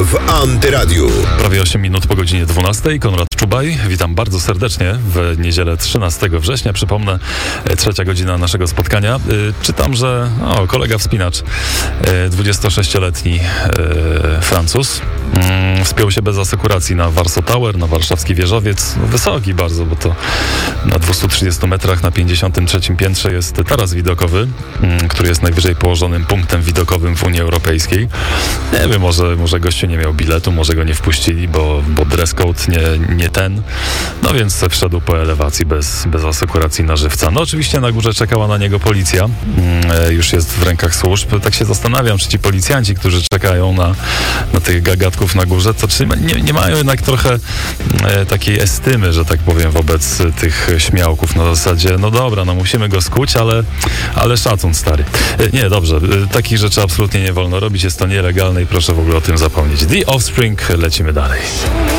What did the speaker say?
w Antyradiu. Prawie 8 minut po godzinie 12. Konrad Czubaj. Witam bardzo serdecznie w niedzielę 13 września. Przypomnę, 3. godzina naszego spotkania. Czytam, że kolega wspinacz, 26-letni Francuz, wspiął się bez asekuracji na Warsaw Tower, na warszawski wieżowiec. Wysoki bardzo, bo to na 230 metrach na 53 piętrze jest taras widokowy, który jest najwyżej położonym punktem widokowym w Unii Europejskiej. Nie wiem, może gościu nie miał biletu, może go nie wpuścili, bo dress code nie ten. No więc wszedł po elewacji bez asekuracji na żywca. No oczywiście na górze czekała na niego policja. Już jest w rękach służb. Tak się zastanawiam, czy ci policjanci, którzy czekają na tych gagatków na górze, to czy nie mają jednak trochę takiej estymy, że tak powiem, wobec tych śmiałków na zasadzie, no dobra, no musimy go skuć, ale szacun, stary. Nie, dobrze, takich rzeczy absolutnie nie wolno robić, jest to nielegalne i proszę w ogóle o tym zapomnieć. The Offspring, lecimy dalej.